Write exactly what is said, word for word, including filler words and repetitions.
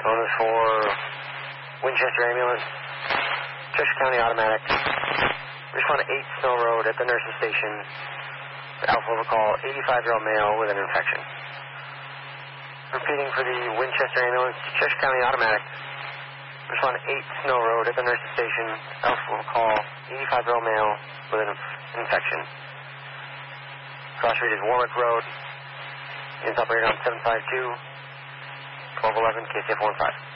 Phone is for Winchester Ambulance, Chester County Automatic. Respond to eight Snow Road at the nurse's station. Alpha will call eighty-five-year-old male with an infection. Repeating for the Winchester Ambulance, Chester County Automatic. Respond to eight Snow Road at the nurse's station. Alpha will call eighty-five-year-old male with an inf- infection. Cross street is Warwick Road. Units operated on seven five two, twelve eleven, K C F one five.